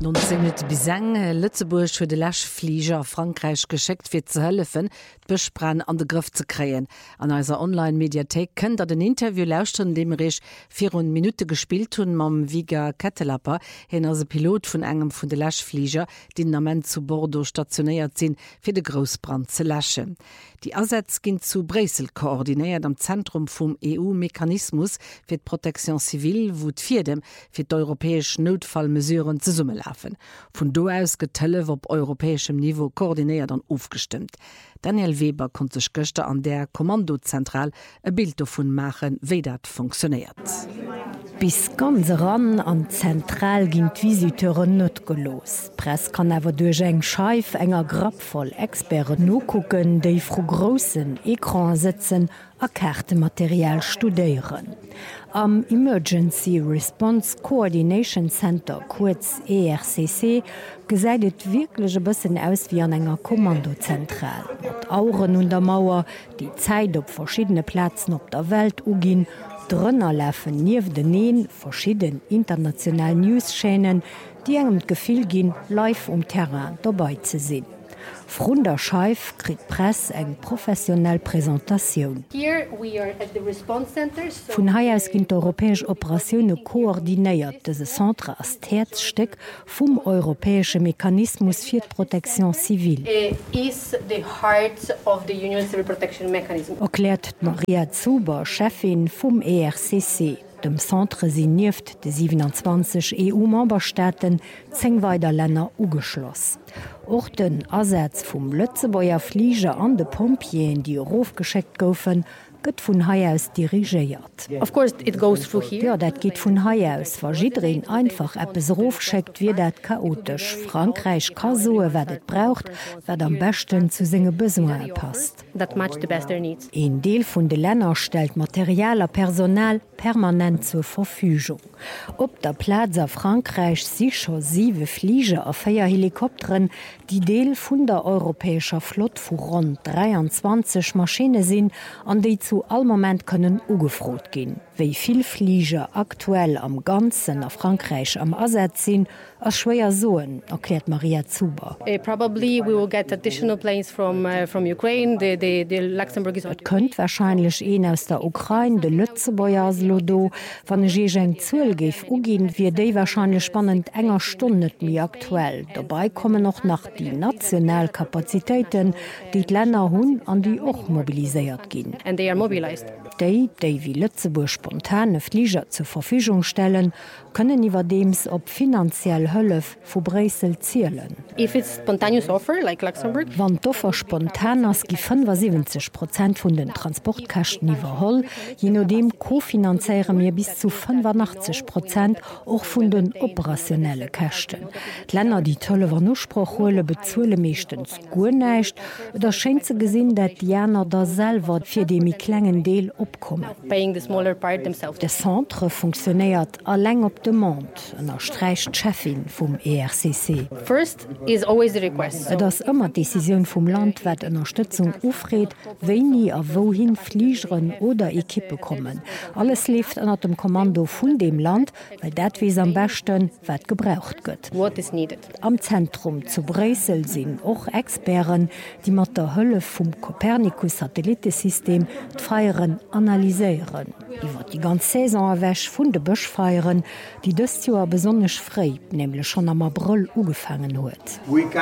19 bis Lützeburg für de Lachflieger Frankreich geschickt fir ze hëllefen, d'Bëschbrenn an de Griff ze kreien. An eiser Online-Mediathek kënnt dat den Interview lauschten, dem ich 4 Minute gespielt hun mam Viga Kettelapper, hin as Pilot vun engem vun de Lachflieger, die Nament zu Bordeaux stationéiert sinn, fir de Großbrand ze lachen. Die Ersetz ginn zu Bresel koordiniert am Zentrum vum EU-Mechanismus fir d' Protektion Zivil, wo d'Vierdem fir d'europäesch Notfallmesuren ze summe laufen. Von do aus getëlle op europäischem Niveau koordiniert an aufgestimmt. Daniel Weber konnte sich gestern an der Kommandozentral ein Bild davon machen, wie das funktioniert. Bis ganz ran an Zentral ging die Visiteuren nicht gelos. Press kann aber durch eng Scheif enger grappvoll Experten nukucken, die vor großen Ekran sitzen, a Kartematerial studieren. Am Emergency Response Coordination Center, kurz ERCC, gesäidet wirklich ein bisschen aus wie an enger Kommandozentral. Mit Auren und der Mauer, die Zeit op verschiedene Plätzen op der Welt ugin, drunner laufen niew den verschiedene internationale News-Schänen, die engem Gefühl gin, live Terrain dabei zu sehen. Von der Scheif kriegt Press eng professionell Präsentation. Von hier aus gehen die europäische Operationen koordiniert. Dieses Centre als Herzstück vom europäischen Mechanismus für die Protektion Zivil. Erklärt Maria Zuber, Chefin vom ERCC. Dem Centre sind nieft de 27 EU-Memberstaaten 10 weiter Länder ugeschloss. Auch den Ersatz vom Lützebauer Flieger an de Pompien, die aufgeschickt goufen, gëtt vun Hai aus dirigiiert. Ja, dat geht vun Hai aus, war jidrin einfach eppes rofscheckt, wie dat chaotisch. Frankreich kann soe, wat et braucht, wat am besten zu singe Besoin passt. Ein Deel vun de Länner stellt materieller Personal permanent zur Verfügung. Op der Plaza Frankreich sicher 7 Flieger a 4 Helikopteren, die Deel vun der europäischer Flot vu rund 23 Maschine sinn, an die zu all moment können ugefrot gehen. Wie viel Flieger aktuell am ganzen auf Frankreich am Ersatz sind, als schwer soen, erklärt Maria Zuber. Probably we will get additional planes from Ukraine. The Luxembourg is. Et könnt wahrscheinlich een aus der Ukraine, de Lützebauer aus Lodo, van Jejeng Zulgif ugin wir de wahrscheinlich spannend enger Stunde wie aktuell. Dabei kommen noch nach die Nationalkapazitäten, die Länder hun an die auch mobilisiert gehen. And they are mobilized. Die wie Lützeburg spontane Flieger zur Verfügung stellen, können überdems ob finanziell Hölf vu Bresel zielen. If it's spontaneous offer, like Luxembourg, wann d'Offer spontan ass gi 75% vun den Transportkachten iwwerholl, je nodem kofinanzéiere mir bis zu 85% och vun den operationelle Kächten. D'Länner, die tolle Wanusproch hole, bezuele meeschtens guerneicht, oder schenkt ze gesinn, dat Janer da selber fir de mi klengen Deel opkommen. paying the smaller part themselves. De Centre funktioniert alleng op de Mont, en erstreicht Chefin vum ERCC. First is always the request. Et ass ëmmer Decision vum Land wat Unterstützung ufreet, wéi a wohin Fliegeren oder Ekippe kommen. Alles lieft ënner dem Kommando vun dem Land, weil dat wies am besten wat gebraucht gëtt. What is needed? Am Zentrum zu Bresel sinn och Experten, die mat der Hëlle vum Copernicus-Satellitesystem d'Feieren analyseieren. Iwer die ganze Saison awäch vun de Bëschfeieren, die dëst Joer besonnech frei, nämlich schon am April ugefangen huet.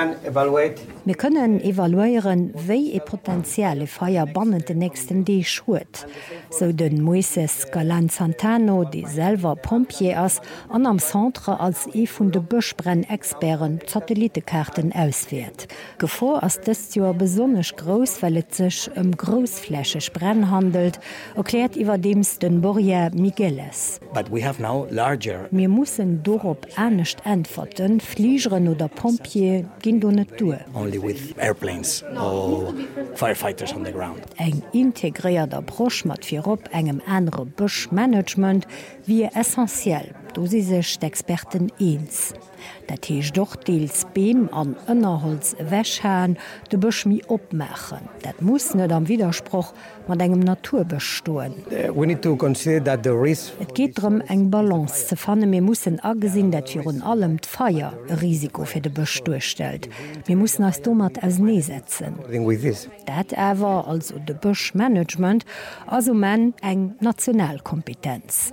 Wir können evaluieren, wéi e potenzielle Feier bannen den nächsten Dee schuet. So den Moises Galan Santano, die selber Pompier ass, an am Centre als vun de Bëschbrenn-Experten Satellitekarten auswählt. Gefor ass dëst Joer besonnech gross, weil et sech grossflächeg Brenn handelt, erklärt iwwerdems den Borja Migueles. Wir mussen dorop ernstcht antworten, Fliegeren oder Pompier ginn do net due. Eng integriert Approch mat firop engem enre Buschmanagement wie essentiell. do si sech d'Experten eens. Dat hiech doch deels Beem an ënnerholz wächhäen de Bëch mi opmechen. Dat muss net am Widerspruch mat engem Natur bestoen. Et geht drum eng Balance ze fanne, mir mussssen agesinn, dat fir un allem d'Feier e Risiko fir de Bëch durchstellt. Wir mussssen als Domat as nee setzen. Dat ewer also de Bushmanagement also men eng Nationalkompetenz.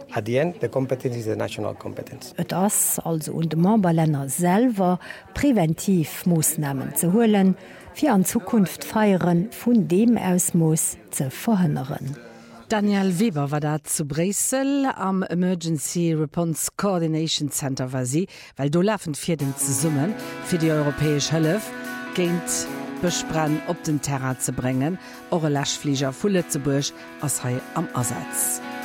Et ass also und de Memberlänner selber präventiv Maßnahmen zu holen, fir an Zukunft feieren vun dem Ausmoos ze verhënneren. Daniel Weber war dat zu Bresel am Emergency Response Coordination Center war sie, weil do laffen fir den ze summen fir die europäesch Hëllef géint Bechbrann op den Terra ze brengen, eure Lachflieger vu Lützeburg ass hai am Ersatz.